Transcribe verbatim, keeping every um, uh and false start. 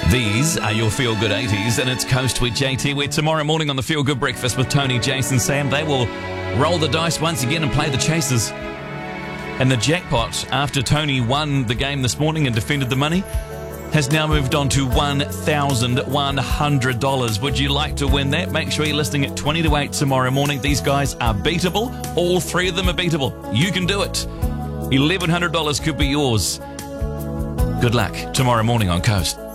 These are your Feel Good eighties, and it's Coast with J T, where tomorrow morning on the Feel Good Breakfast with Tony, Jason, Sam, they will roll the dice once again and play the Chasers. And the jackpot, after Tony won the game this morning and defended the money, has now moved on to one thousand one hundred dollars. Would you like to win that? Make sure you're listening at twenty to eight tomorrow morning. These guys are beatable. All three of them are beatable. You can do it. eleven hundred dollars could be yours. Good luck tomorrow morning on Coast.